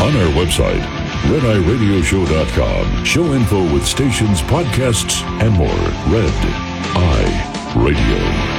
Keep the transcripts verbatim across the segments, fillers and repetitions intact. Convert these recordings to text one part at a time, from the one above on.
On our website, red eye radio show dot com. Show info with stations, podcasts, and more. Red Eye Radio.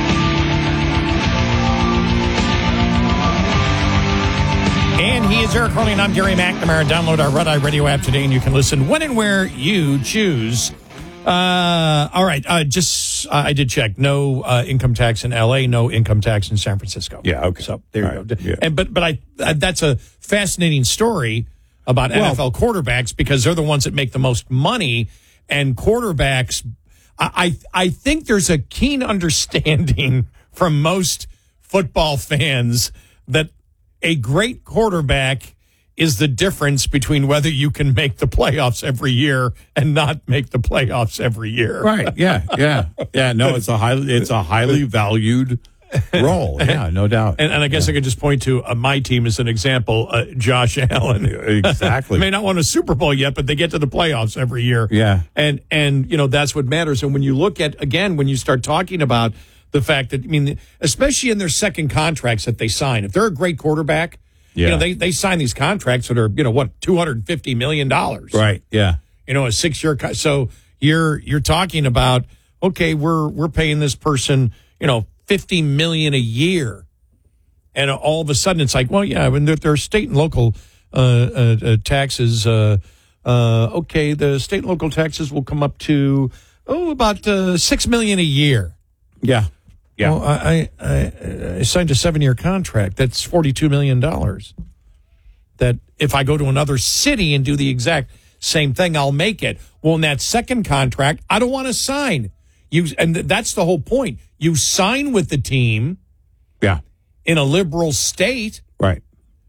And he is Eric Crowley, and I'm Gary McNamara. Download our Red Eye Radio app today, and you can listen when and where you choose. Uh, all right, uh, just uh, I did check. No uh, income tax in L A, no income tax in San Francisco. Yeah, okay. So there you all go. Right. Yeah. And but but I uh, that's a fascinating story about well, N F L quarterbacks because they're the ones that make the most money, and quarterbacks. I I, I think there's a keen understanding from most football fans that a great quarterback is the difference between whether you can make the playoffs every year and not make the playoffs every year. Right. Yeah. Yeah. Yeah. No, it's a highly, it's a highly valued role. Yeah, no doubt. And, and I guess yeah. I could just point to uh, my team as an example, uh, Josh Allen. Exactly. May not won a Super Bowl yet, but they get to the playoffs every year. Yeah. And, and, you know, that's what matters. And when you look at, again, when you start talking about the fact that, I mean, especially in their second contracts that they sign, if they're a great quarterback, yeah. you know, they, they sign these contracts that are, you know, what, two hundred fifty million dollars. Right, yeah. You know, a six-year co- so you're you're talking about, okay, we're we're paying this person, you know, fifty million dollars a year. And all of a sudden it's like, well, yeah, I mean, there, there are state and local uh, uh, uh, taxes. Uh, uh, okay, the state and local taxes will come up to, oh, about uh, six million dollars a year. Yeah. Yeah. Well, I, I, I signed a seven-year contract. That's forty-two million dollars. That if I go to another city and do the exact same thing, I'll make it. Well, in that second contract, I don't want to sign. You, and that's the whole point. You sign with the team yeah. in a liberal state. Right.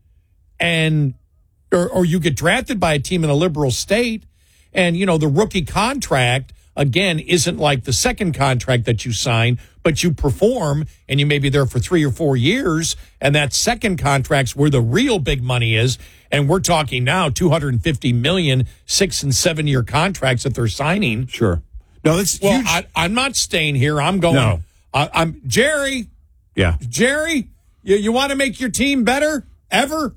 And or, or you get drafted by a team in a liberal state. And, you know, the rookie contract, again, isn't like the second contract that you sign, but you perform and you may be there for three or four years. And that second contract's where the real big money is. And we're talking now two hundred fifty million dollars, six and seven year contracts that they're signing. Sure. No, that's well, huge. I, I'm not staying here. I'm going. No. I, I'm Jerry. Yeah. Jerry, you, you want to make your team better ever?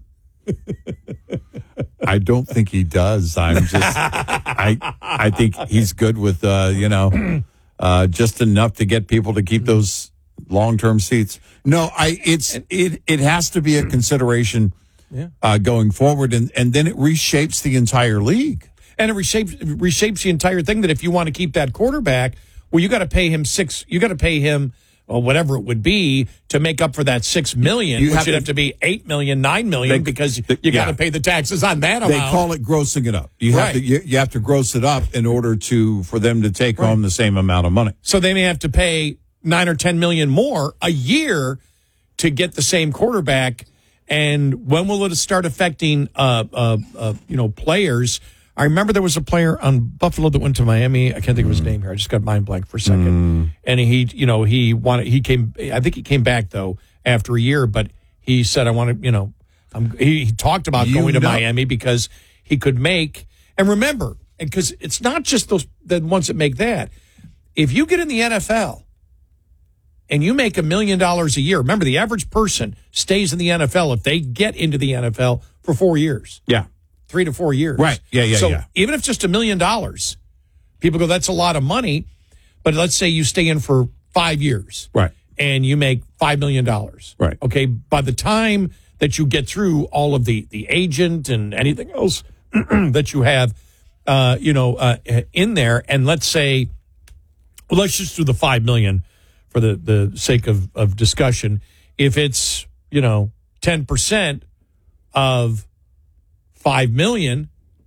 I don't think he does. I'm just, I, I think he's good with, uh, you know, uh, just enough to get people to keep those long-term seats. No, I, it's, it, it has to be a consideration, yeah. uh, going forward, and, and then it reshapes the entire league. And it reshapes, reshapes the entire thing that if you want to keep that quarterback, well, you got to pay him six, you got to pay him, well, whatever it would be to make up for that six million, you which have would to, have to be eight million, nine million, they, because you yeah. got to pay the taxes on that amount. They call it grossing it up. You right. have to you, you have to gross it up in order to for them to take right. home the same amount of money. So they may have to pay nine or ten million more a year to get the same quarterback. And when will it start affecting uh, uh, uh, you know, players? I remember there was a player on Buffalo that went to Miami. I can't think of his name here. I just got mind blank for a second. Mm. And he, you know, he wanted, he came, I think he came back though after a year, but he said, I want to, you know, I'm, he, he talked about you going know. to Miami because he could make, and remember, because it's not just those, the ones that make that. If you get in the N F L and you make a million dollars a year, remember the average person stays in the N F L if they get into the N F L for four years. Yeah. Three to four years. Right. Yeah, yeah, so yeah. even if just a million dollars, people go, that's a lot of money. But let's say you stay in for five years. Right. And you make five million dollars. Right. Okay. By the time that you get through all of the, the agent and anything else that you have, uh, you know, uh, in there, and let's say, well, let's just do the five million for the, the sake of, of discussion. If it's, you know, ten percent of Five million.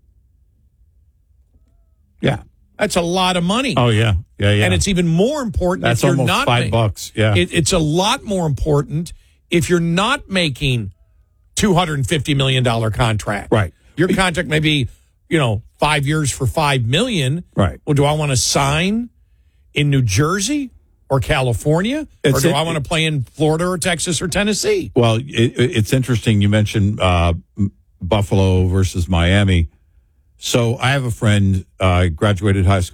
Yeah. That's a lot of money. Oh, yeah. Yeah, yeah. And it's even more important That's if you're almost not five ma- bucks. Yeah. It, it's a lot more important if you're not making two hundred fifty million dollars contract. Right. Your contract may be, you know, five years for five million. Right. Well, do I want to sign in New Jersey or California? It's or do it, I want to play in Florida or Texas or Tennessee? Well, it, it's interesting. You mentioned uh, Buffalo versus Miami. So I have a friend, uh, graduated high school.